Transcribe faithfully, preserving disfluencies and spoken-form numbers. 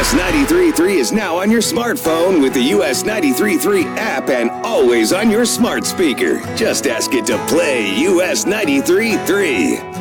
S ninety-three point three is now on your smartphone with the U S ninety-three point three app and always on your smart speaker. Just ask it to play U S ninety-three point three.